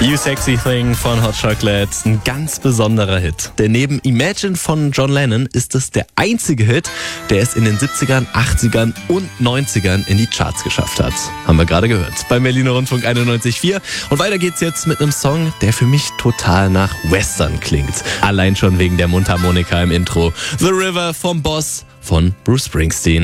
You Sexy Thing von Hot Chocolate, ein ganz besonderer Hit. Denn neben Imagine von John Lennon ist es der einzige Hit, der es in den 70ern, 80ern und 90ern in die Charts geschafft hat. Haben wir gerade gehört beim Berliner Rundfunk 91.4. Und weiter geht's jetzt mit einem Song, der für mich total nach Western klingt. Allein schon wegen der Mundharmonika im Intro. The River vom Boss von Bruce Springsteen.